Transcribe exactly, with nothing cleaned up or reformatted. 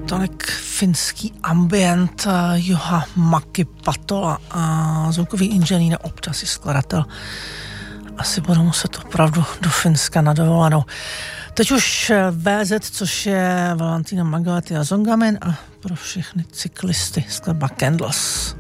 tolik finský ambient Juha Maki Patola a zvukový inženýr občas i skladatel. Asi budu muset opravdu do Finska na dovolenou. Teď už vé zet, což je Valentina Magaletti a Zongamen a pro všechny cyklisty skladba Candles.